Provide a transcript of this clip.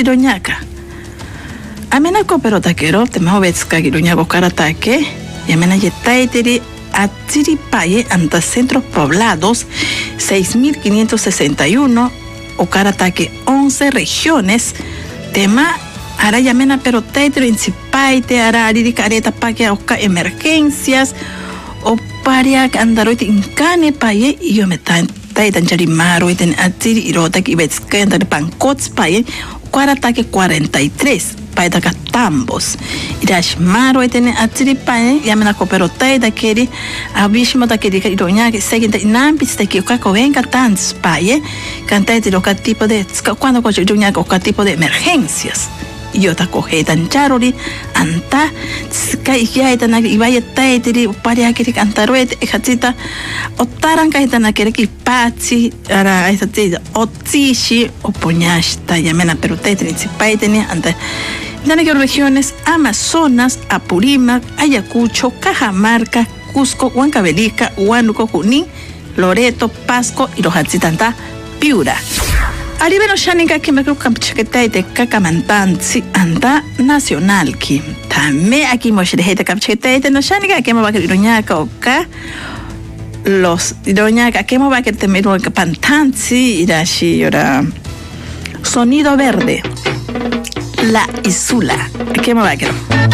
tiroñaca. Amena pero taquero, te me ves que tiroñaco carataque, y amena yetaiteri a Chiripaye ante centros poblados 6.561 o carataque 11 regiones, tema ara yamena pero taitero incipaite ara ariri careta paque a emergencias o paria andaroite incane paye y yo me taitan charimaro y ten atiri irota que ves que andar pancots paye carataque 43 paida catambos irash maro y ten atiri paye yamena pero taita keri abishmo da keri iroña que seguinte inampis de que kako venga tans paye cantaite lo que tipo de cuando coche iroña ko tipo de emergencias yo ta coge tan charori anta kai ya tan ibaya taitiri paria que cantaroete ejatita otaran kai tan que pachi ara esa tida otishi opoñashta yamena pero taitiri sipaiteni anta dana que regiones Amazonas, Apurímac, Ayacucho, Cajamarca, Cusco, Huancavelica, Huánuco, Junín, Loreto, Pasco y los Hatzitanta, Piura. Arriba shaninga que me creo que de cacamantanzi anda nacional que también aquí moshirejete capchete de no shaninga que me va a querer iroñaca oca los iroñaca que me va a querer temer pantanzi irashi yora sonido verde la isula que me va a querer